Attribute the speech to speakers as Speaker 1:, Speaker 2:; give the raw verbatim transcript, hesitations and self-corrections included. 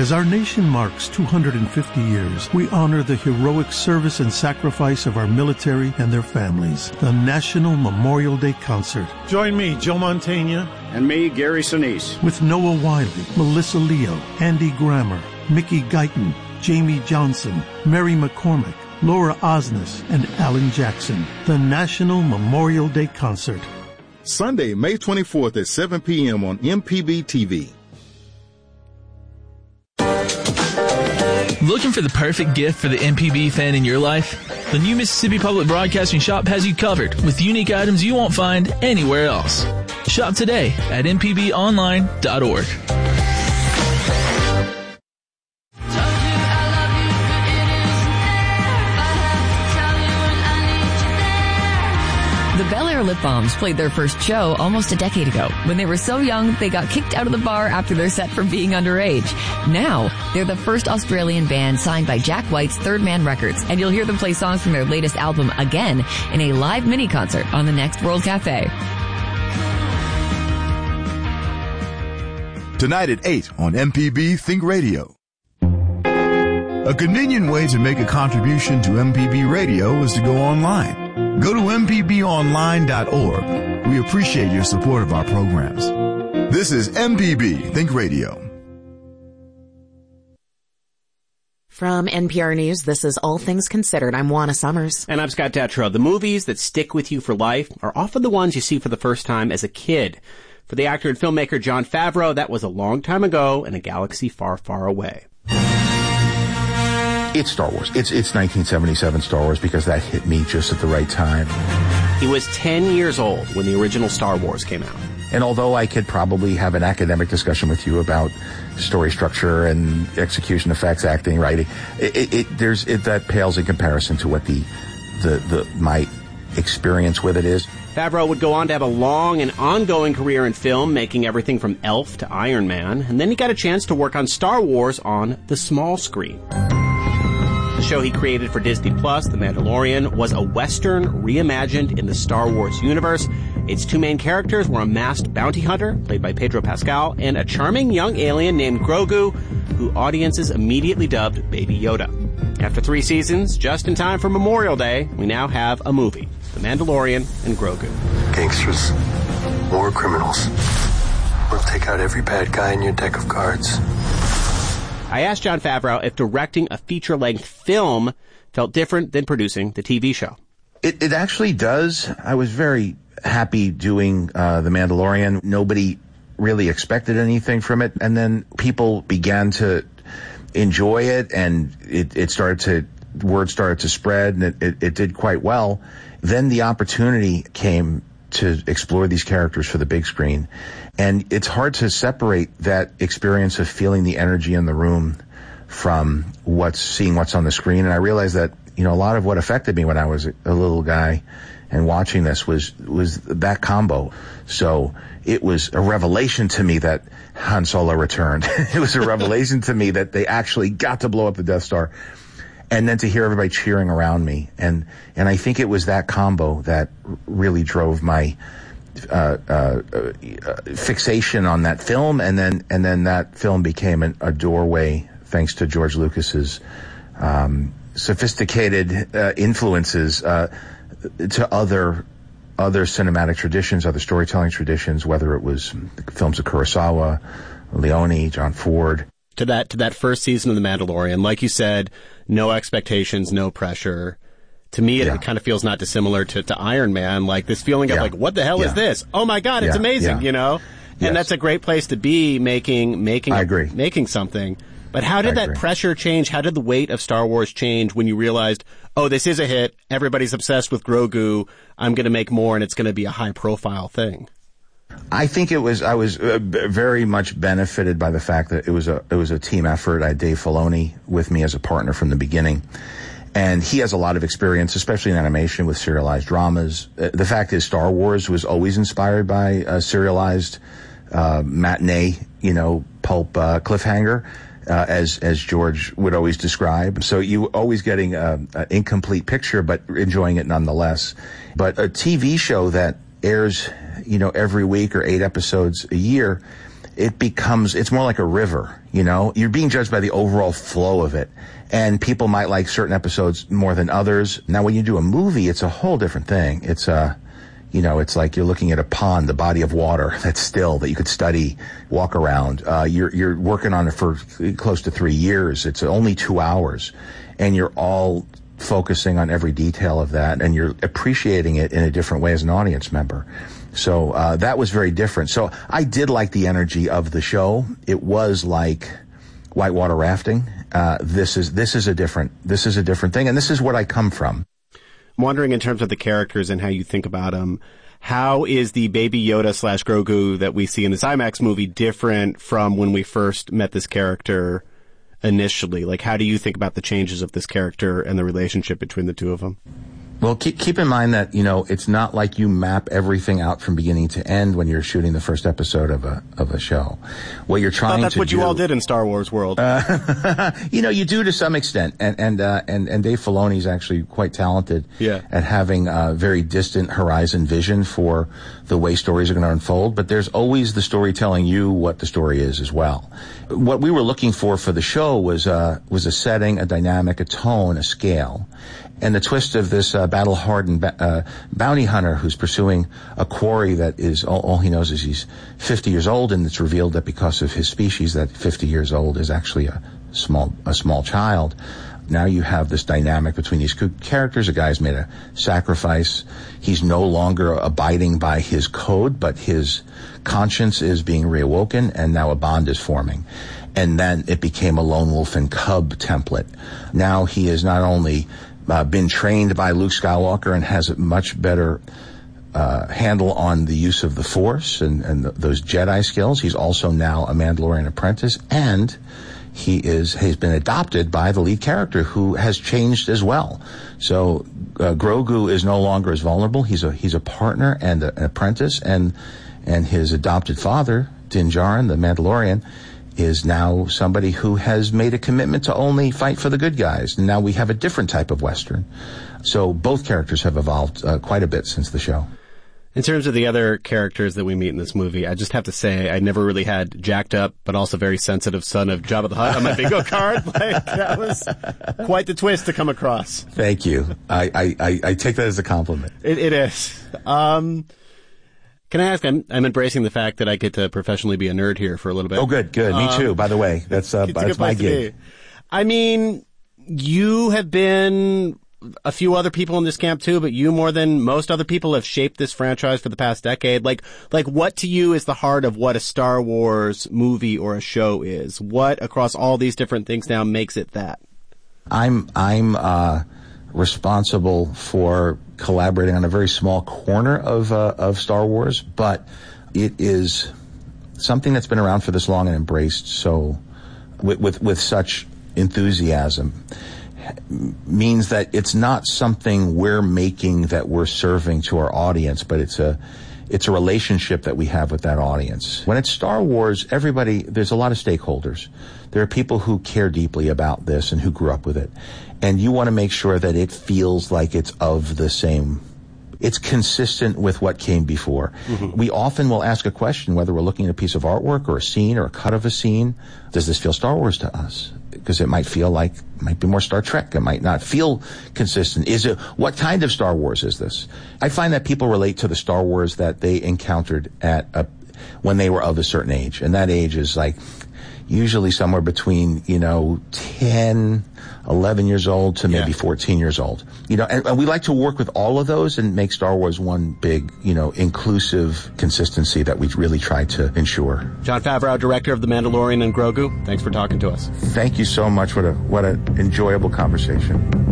Speaker 1: As our nation marks two hundred fifty years, we honor the heroic service and sacrifice of our military and their families. The National Memorial Day Concert. Join me, Joe Mantegna.
Speaker 2: And me, Gary Sinise.
Speaker 1: With Noah Wiley, Melissa Leo, Andy Grammer, Mickey Guyton, Jamie Johnson, Mary McCormick, Laura Osnes, and Alan Jackson. The National Memorial Day Concert.
Speaker 3: Sunday, May twenty-fourth at seven p.m. on M P B T V.
Speaker 4: Looking for the perfect gift for the M P B fan in your life? The new Mississippi Public Broadcasting Shop has you covered with unique items you won't find anywhere else. Shop today at m p b online dot org.
Speaker 5: The Bel Air Lip Balms played their first show almost a decade ago. When they were so young, they got kicked out of the bar after their set for being underage. Now, they're the first Australian band signed by Jack White's Third Man Records, and you'll hear them play songs from their latest album again in a live mini-concert on the next World Cafe.
Speaker 6: Tonight at eight on M P B Think Radio. A convenient way to make a contribution to M P B Radio is to go online. Go to m p b online dot org. We appreciate your support of our programs. This is M P B Think Radio.
Speaker 7: From N P R News, this is All Things Considered. I'm Juana Summers.
Speaker 8: And I'm Scott Detrow. The movies that stick with you for life are often the ones you see for the first time as a kid. For the actor and filmmaker Jon Favreau, that was a long time ago in a galaxy far, far away.
Speaker 9: It's Star Wars. It's it's nineteen seventy-seven Star Wars because that hit me just at the right time.
Speaker 8: He was ten years old when the original Star Wars came out.
Speaker 9: And although I could probably have an academic discussion with you about story structure and execution effects, acting, writing, it, it, it there's it, that pales in comparison to what the the the my experience with it is.
Speaker 8: Favreau would go on to have a long and ongoing career in film, making everything from Elf to Iron Man, and then he got a chance to work on Star Wars on the small screen. The show he created for Disney Plus, The Mandalorian, was a Western reimagined in the Star Wars universe. Its two main characters were a masked bounty hunter, played by Pedro Pascal, and a charming young alien named Grogu, who audiences immediately dubbed Baby Yoda. After three seasons, just in time for Memorial Day, we now have a movie, The Mandalorian and Grogu.
Speaker 10: Gangsters, war criminals. We'll take out every bad guy in your deck of cards.
Speaker 8: I asked Jon Favreau if directing a feature-length film felt different than producing the T V show.
Speaker 9: It, it actually does. I was very happy doing uh, The Mandalorian. Nobody really expected anything from it. And then people began to enjoy it, and it, it started to, word started to spread, and it, it, it did quite well. Then the opportunity came to explore these characters for the big screen. And it's hard to separate that experience of feeling the energy in the room from what's seeing what's on the screen. And I realized that, you know, a lot of what affected me when I was a little guy and watching this was, was that combo. So it was a revelation to me that Han Solo returned. It was a revelation to me that they actually got to blow up the Death Star. And then to hear everybody cheering around me. And, and I think it was that combo that really drove my, uh, uh, uh, fixation on that film. And then, and then that film became an, a doorway, thanks to George Lucas's, um, sophisticated, uh, influences, uh, to other, other cinematic traditions, other storytelling traditions, whether it was films of Kurosawa, Leone, John Ford.
Speaker 8: To that, to that first season of The Mandalorian, like you said, no expectations, no pressure. To me, it, yeah. it kind of feels not dissimilar to, to Iron Man, like this feeling of yeah. like, what the hell yeah. is this? Oh my God, it's
Speaker 9: yeah.
Speaker 8: amazing,
Speaker 9: yeah.
Speaker 8: you know? And
Speaker 9: yes.
Speaker 8: that's a great place to be making, making,
Speaker 9: I agree.
Speaker 8: making something. But how did
Speaker 9: I
Speaker 8: that
Speaker 9: agree.
Speaker 8: pressure change? How did the weight of Star Wars change when you realized, oh, this is a hit, everybody's obsessed with Grogu, I'm gonna make more and it's gonna be a high profile thing?
Speaker 9: I think it was, I was uh, very much benefited by the fact that it was a, it was a team effort. I had Dave Filoni with me as a partner from the beginning. And he has a lot of experience, especially in animation with serialized dramas. Uh, the fact is Star Wars was always inspired by a serialized, uh, matinee, you know, pulp, uh, cliffhanger, uh, as, as George would always describe. So you always getting a, an incomplete picture, but enjoying it nonetheless. But a T V show that airs, you know, every week or eight episodes a year, it becomes, it's more like a river, you know? You're being judged by the overall flow of it. And people might like certain episodes more than others. Now, when you do a movie, it's a whole different thing. It's a, you know, it's like you're looking at a pond, the body of water that's still, that you could study, walk around. Uh, you're, you're working on it for close to three years. It's only two hours. And you're all focusing on every detail of that, and you're appreciating it in a different way as an audience member. So, uh, that was very different. So I did like the energy of the show. It was like whitewater rafting. Uh, this is, this is a different, this is a different thing. And this is what I come from.
Speaker 8: I'm wondering, in terms of the characters and how you think about them, how is the Baby Yoda slash Grogu that we see in this IMAX movie different from when we first met this character initially? Like, how do you think about the changes of this character and the relationship between the two of them?
Speaker 9: Well, keep, keep in mind that, you know, it's not like you map everything out from beginning to end when you're shooting the first episode of a, of a show. What you're trying to do...
Speaker 8: that's what you all did in Star Wars world.
Speaker 9: Uh, you know, you do to some extent. And, and, uh, and, and Dave Filoni is actually quite talented
Speaker 8: yeah.
Speaker 9: at having a very distant horizon vision for the way stories are going to unfold. But there's always the story telling you what the story is as well. What we were looking for for the show was, uh, was a setting, a dynamic, a tone, a scale. And the twist of this uh, battle-hardened uh, bounty hunter who's pursuing a quarry that is, all, all he knows is he's fifty years old, and it's revealed that because of his species, that fifty years old is actually a small a small child. Now you have this dynamic between these two characters. A guy's made a sacrifice. He's no longer abiding by his code, but his conscience is being reawoken, and now a bond is forming. And then it became a lone wolf and cub template. Now he is not only Uh, been trained by Luke Skywalker and has a much better uh, handle on the use of the Force and, and th- those Jedi skills. He's also now a Mandalorian apprentice, and he is has been adopted by the lead character, who has changed as well. So uh, Grogu is no longer as vulnerable. He's a he's a partner and a, an apprentice, and and his adopted father, Din Djarin, the Mandalorian, is now somebody who has made a commitment to only fight for the good guys. And now we have a different type of Western. So both characters have evolved uh, quite a bit since the show.
Speaker 8: In terms of the other characters that we meet in this movie, I just have to say I never really had jacked up but also very sensitive son of Jabba the Hutt on my bingo card. Like, that was quite the twist to come across.
Speaker 9: Thank you. I, I, I, I take that as a compliment.
Speaker 8: It, it is. Um... Can I ask, I'm, I'm embracing the fact that I get to professionally be a nerd here for a little bit.
Speaker 9: Oh, good, good. Me um, too, by the way. That's, uh, that's my gig.
Speaker 8: I mean, you have been a few other people in this camp too, but you more than most other people have shaped this franchise for the past decade. Like, like what to you is the heart of what a Star Wars movie or a show is? What across all these different things now makes it that?
Speaker 9: I'm, I'm, uh, responsible for collaborating on a very small corner of uh, of Star Wars, but it is something that's been around for this long and embraced so with with, with such enthusiasm means that it's not something we're making that we're serving to our audience, but it's a it's a relationship that we have with that audience. When it's Star Wars, everybody, there's a lot of stakeholders. There are people who care deeply about this and who grew up with it. And you want to make sure that it feels like it's of the same, it's consistent with what came before. Mm-hmm. We often will ask a question, whether we're looking at a piece of artwork or a scene or a cut of a scene, does this feel Star Wars to us? Because it might feel like, it might be more Star Trek. It might not feel consistent. Is it, what kind of Star Wars is this? I find that people relate to the Star Wars that they encountered at a, when they were of a certain age. And that age is like, usually somewhere between, you know, ten, eleven years old to maybe yeah. fourteen years old. You know, and, and we like to work with all of those and make Star Wars one big, you know, inclusive consistency that we really try to ensure.
Speaker 8: Jon Favreau, director of The Mandalorian and Grogu, thanks for talking to us.
Speaker 9: Thank you so much. What a, what an enjoyable conversation.